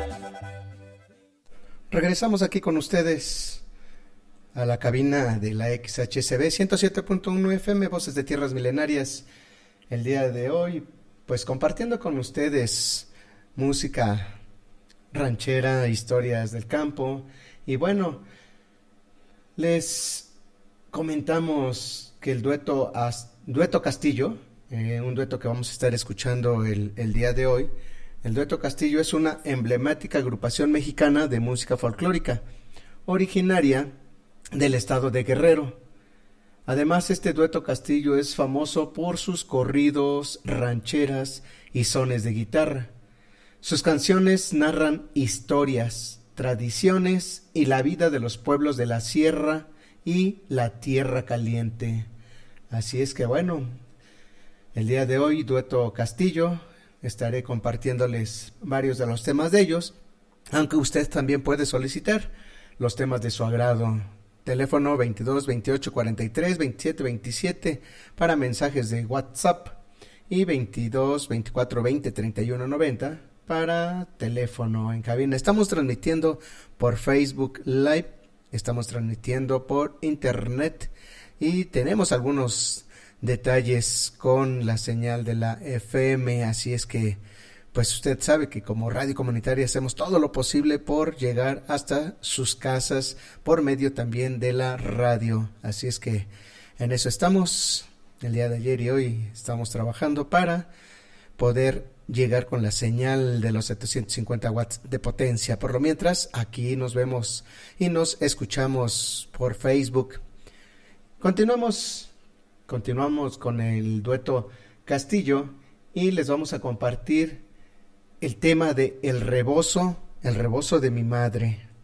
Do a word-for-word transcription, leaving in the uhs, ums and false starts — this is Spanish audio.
Regresamos aquí con ustedes a la cabina de la X H S B ciento siete punto uno F M, Voces de Tierras Milenarias. El día de hoy, pues compartiendo con ustedes música ranchera, historias del campo. Y bueno, les comentamos que el dueto, dueto Castillo, eh, un dueto que vamos a estar escuchando el, el día de hoy, el dueto Castillo es una emblemática agrupación mexicana de música folclórica, originaria del estado de Guerrero. Además, este dueto Castillo es famoso por sus corridos, rancheras y sones de guitarra. Sus canciones narran historias, tradiciones y la vida de los pueblos de la sierra y la tierra caliente. Así es que bueno, el día de hoy, dueto Castillo, estaré compartiéndoles varios de los temas de ellos, aunque usted también puede solicitar los temas de su agrado. Teléfono veintidós, veintiocho, cuarenta y tres, veintisiete, veintisiete para mensajes de WhatsApp y veintidós, veinticuatro, veinte, treinta y uno, noventa para teléfono en cabina. Estamos transmitiendo por Facebook Live, estamos transmitiendo por Internet y tenemos algunos detalles con la señal de la F M, así es que pues usted sabe que como radio comunitaria hacemos todo lo posible por llegar hasta sus casas por medio también de la radio, así es que en eso estamos. El día de ayer y hoy estamos trabajando para poder llegar con la señal de los setecientos cincuenta watts de potencia. Por lo mientras, aquí nos vemos y nos escuchamos por Facebook. Continuamos Continuamos con el dueto Castillo y les vamos a compartir el tema de El Rebozo, el rebozo de mi madre.